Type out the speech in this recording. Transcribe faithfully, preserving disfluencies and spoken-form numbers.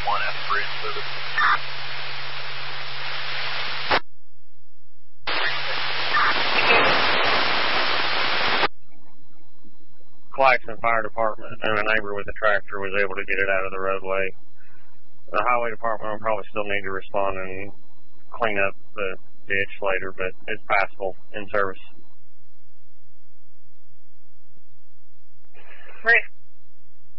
one F bridge service. Claxton Fire Department and a neighbor with a tractor was able to get it out of the roadway. The highway department will probably still need to respond and clean up the ditch later, but it's passable in service. Rick